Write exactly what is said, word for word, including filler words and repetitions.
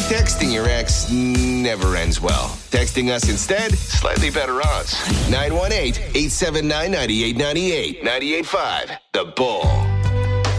Texting your ex never ends well. Texting us instead, slightly better odds. nine one eight, eight seven nine, nine eight nine eight. nine eight five, The Bull.